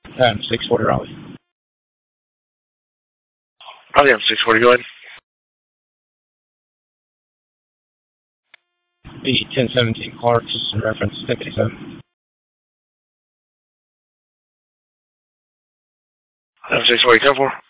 640 Raleigh. Raleigh, I'm 640, go ahead. The 1017 Clark, just in reference to 57. 640, 10-4.